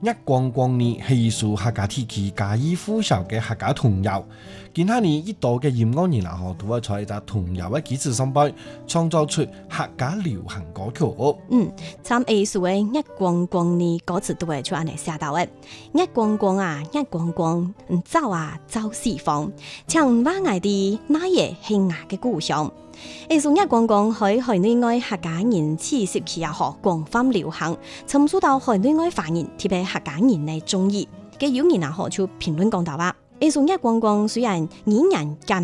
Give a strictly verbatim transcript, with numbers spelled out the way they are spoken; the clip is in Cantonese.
一光光呢係屬客家地區家喻戶曉嘅客家童謠。今下呢一度嘅音樂人啊，嗬，都係在一個童謠嘅基礎上邊創造出客家流行歌曲。 嗯，參藝術嘅一光光呢歌詞都係出嚟寫到嘅。一光光啊，一光光，走啊走四方，長灣外地那夜係牙嘅故鄉。藝術一光光喺海內外客家人知識起啊，嗬廣泛流行，尋受到海內外華人特別客家人嘅中意。嘅有人啊，嗬就評論講到話，藝術一光光雖然語言簡